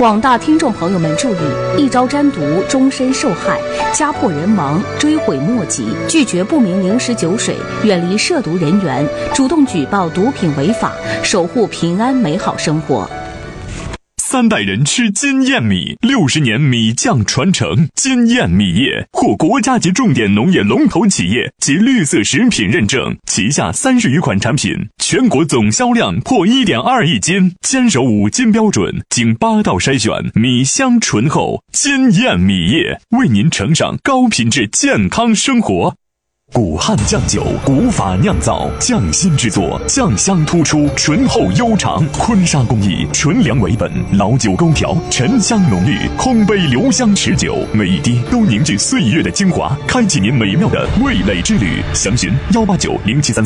广大听众朋友们注意，一朝沾毒，终身受害，家破人亡，追悔莫及。拒绝不明零食酒水，远离涉毒人员，主动举报毒品违法，守护平安美好生活。 3代人吃金燕米，60年米酱传承。金燕米业获国家级重点农业龙头企业及绿色食品认证，旗下30余款产品，全国总销量破1.2亿斤，坚守5金标准，经8道筛选，米香醇厚。金燕米业为您呈上高品质健康生活。古汉酱酒，古法酿造，匠心制作，酱香突出，醇厚悠长。坤沙工艺，纯粮为本，老酒勾调，沉香浓郁，空杯留香持久，每一滴都凝聚岁月的精华，开启您美妙的味蕾之旅。详询1890733